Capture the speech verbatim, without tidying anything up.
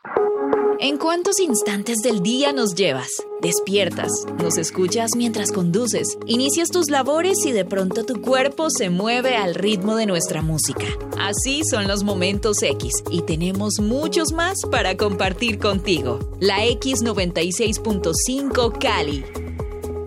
¿En cuántos instantes del día nos llevas? Despiertas, nos escuchas mientras conduces, inicias tus labores y de pronto tu cuerpo se mueve al ritmo de nuestra música. Así son los momentos X y tenemos muchos más para compartir contigo. La X noventa y seis punto cinco Cali.